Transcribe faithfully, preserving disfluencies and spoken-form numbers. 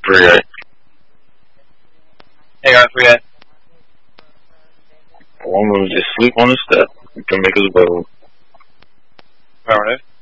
three A. Hey, on three A. One of them just sleep on the step. You can make us both. Affirmative.